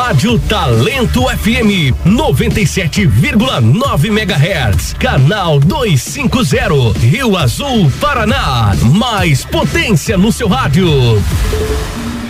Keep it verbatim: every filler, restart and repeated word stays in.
Rádio Talento F M noventa e sete vírgula nove megahertz, canal duzentos e cinquenta, Rio Azul, Paraná. Mais potência no seu rádio.